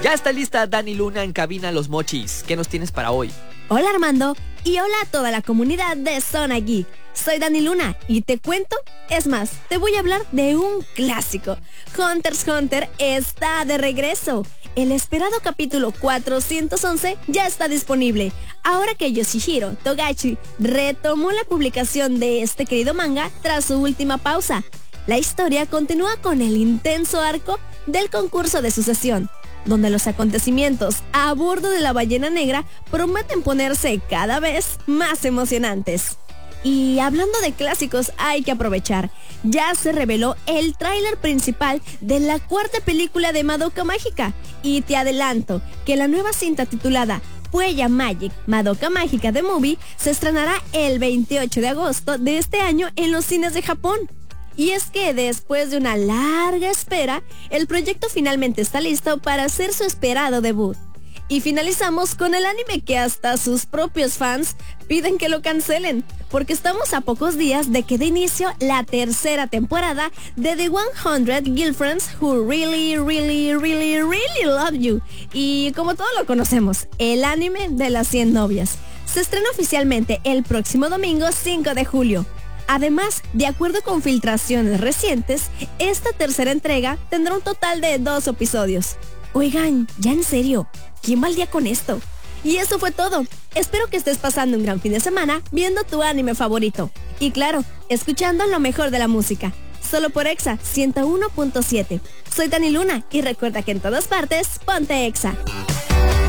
Ya está lista Dani Luna en Cabina Los Mochis. ¿Qué nos tienes para hoy? Hola Armando y hola a toda la comunidad de Zona Geek. Soy Dani Luna y te cuento, es más, te voy a hablar de un clásico. Hunter x Hunter está de regreso. El esperado capítulo 411 ya está disponible, ahora que Yoshihiro Togashi retomó la publicación de este querido manga tras su última pausa. La historia continúa con el intenso arco del concurso de sucesión, donde los acontecimientos a bordo de la ballena negra prometen ponerse cada vez más emocionantes. Y hablando de clásicos, hay que aprovechar. Ya se reveló el tráiler principal de la cuarta película de Madoka Mágica. Y te adelanto que la nueva cinta titulada Puella Magic Madoka Mágica The Movie se estrenará el 28 de agosto de este año en los cines de Japón. Y es que después de una larga espera, el proyecto finalmente está listo para hacer su esperado debut. Y finalizamos con el anime que hasta sus propios fans piden que lo cancelen, porque estamos a pocos días de que dé inicio la tercera temporada de The 100 Girlfriends Who Really Love You. Y como todos lo conocemos, el anime de las 100 novias. Se estrena oficialmente el próximo domingo 5 de julio. Además, de acuerdo con filtraciones recientes, esta tercera entrega tendrá un total de 2 episodios. Oigan, ya en serio, ¿quién va al día con esto? Y eso fue todo. Espero que estés pasando un gran fin de semana viendo tu anime favorito. Y claro, escuchando lo mejor de la música. Solo por Exa 101.7. Soy Dani Luna y recuerda que en todas partes, ponte Exa.